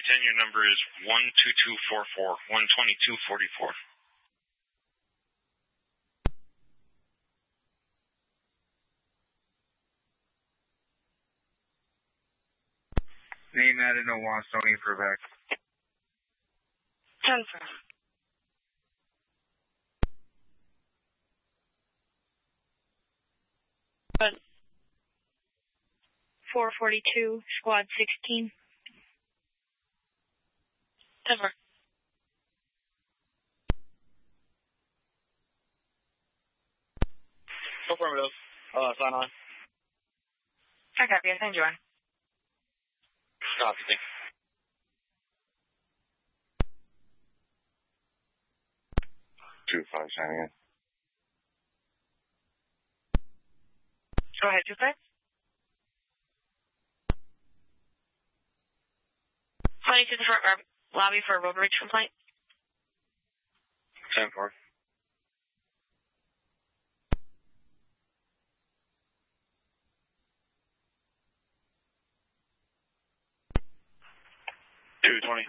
10, your number is 12244, 12244. Name added, no wants, no need for a back. 10-4. But 442, squad 16. 10-4. Affirmative. Sign on. I copy. I send you one. Copy, thanks. Two five signing in. Go ahead, 25. Flying to the front lobby for a road rage complaint. 10-4. $220.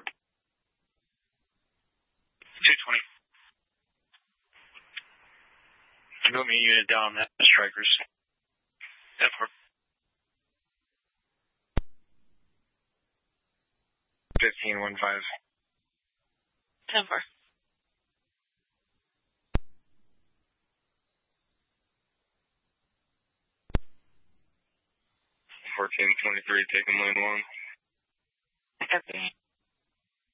220. Move me unit down at the strikers. 10-4. 15-1-5. 10-4. 14-23, taking lane 1. I copy.